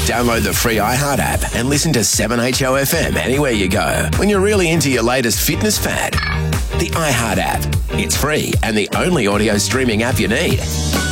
Download the free iHeart app and listen to 7HOFM anywhere you go. When you're really into your latest fitness fad, the iHeart app. It's free and the only audio streaming app you need.